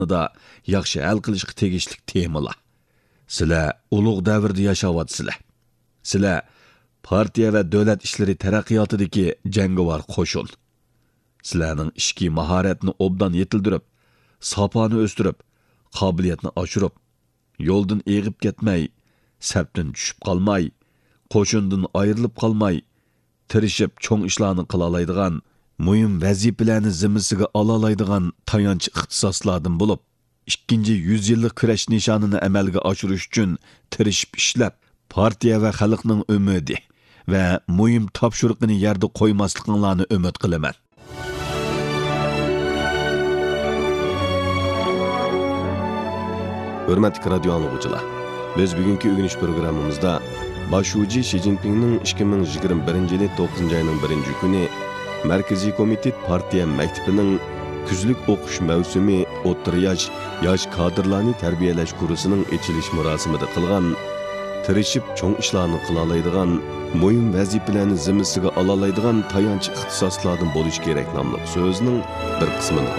da yaxshi hal qilishga tegishli temalar. Sizlar ulug' davrda yashayapsizlar. Sizlar partiya va davlat ishlari taraqqiyotidagi jangovar qo'shin. Sizlarning ishki mahoratni obdan yetildirib, sopani o'stirib, qobiliyatni oshirib, yo'ldan eg'ib ketmay, sapdan tushib qolmay, qo'shindan ayrilib qolmay, tirishib cho'ng ishlarni qila oladigan, muhim vazifalarni zimmasiga ola oladigan tayanch ixtisoslardan bo'lib, 2-100 yillik kurash nishonini amalga oshirish uchun tirishib ishlab, partiya va xalqning umidi va muhim topshiriqni yerda qo'ymasliklarini umid qilaman. Hürmetli radyo anlıqçılar, biz bugünkü ögünüş programımızda Başuji Xi Jinping'nin 2021 yılı 9. ayının 1. günü Merkezi Komitet Partiya Mektebi'nin küzlük okuş mevsimi o'rta yosh kadrlarni tarbiyalash kursuning ochilish marosimida qilgan, tirishib cho'ng ishlarni qila oladigan, muhim vazifalarni zimmasiga ola oladigan tayanch ixtisoslardan bo'lish kerak nomli so'zining bir qismini